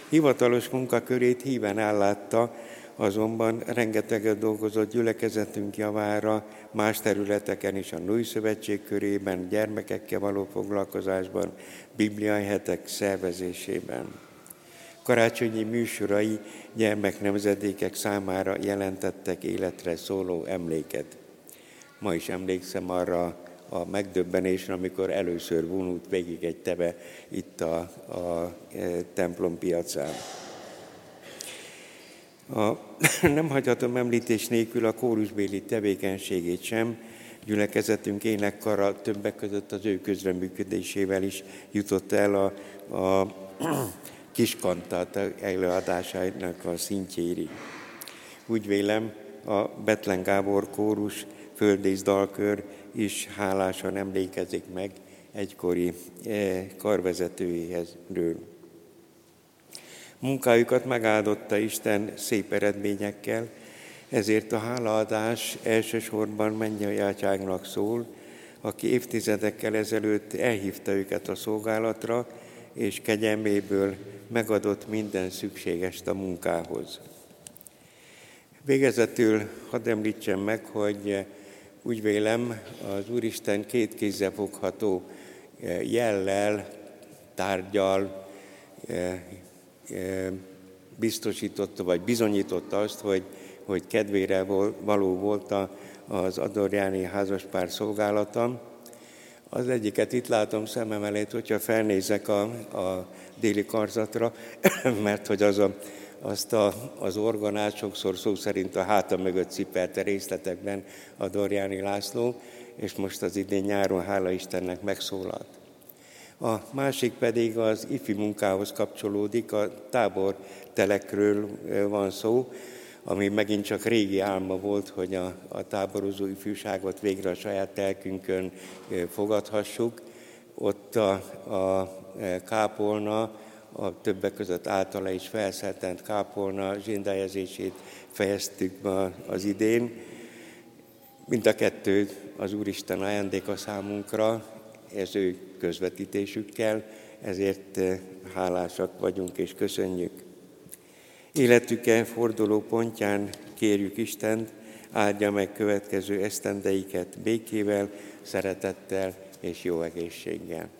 Hivatalos munkakörét híven ellátta, azonban rengeteget dolgozott gyülekezetünk javára, más területeken is, a Női Szövetség körében, gyermekekkel való foglalkozásban, bibliai hetek szervezésében. Karácsonyi műsorai gyermeknemzedékek számára jelentettek életre szóló emléket. Ma is emlékszem arra a megdöbbenésre, amikor először vonult végig egy teve itt a templom piacán. Nem hagyhatom említés nélkül a kórusbéli tevékenységét sem. Gyülekezetünk énekkara többek között az ő közreműködésével is jutott el a kiskantát előadásának a szintjéig. Úgy vélem, a Bethlen Gábor kórus földész dalkör is hálásan emlékezik meg egykori karvezetőjéről. Munkájukat megáldotta Isten szép eredményekkel, ezért a hálaadás elsősorban Mennyei Atyánknak szól, aki évtizedekkel ezelőtt elhívta őket a szolgálatra, és kegyelméből megadott minden szükségest a munkához. Végezetül hadd említsem meg, hogy úgy vélem, az Úristen két kézzel fogható jellel, tárgyal biztosította, vagy bizonyította azt, hogy kedvére való volt az adorjáni házaspár szolgálata. Az egyiket itt látom szemem előtt, hogyha felnézek a déli karzatra, mert hogy az orgonát sokszor szó szerint a háta mögött cipelte részletekben a Dorjáni László, és most az idén nyáron, hála Istennek, megszólalt. A másik pedig az ifi munkához kapcsolódik, a tábortelekről van szó, ami megint csak régi álma volt, hogy a táborozó ifjúságot végre a saját telkünkön fogadhassuk. Ott a kápolna, a többek között általa is felszeltent kápolna zséndályezését fejeztük az idén. Mind a kettő az Úristen ajándéka számunkra, ez ő közvetítésükkel, ezért hálásak vagyunk és köszönjük. Életüke forduló pontján kérjük Istent, áldja meg következő esztendeiket békével, szeretettel és jó egészséggel.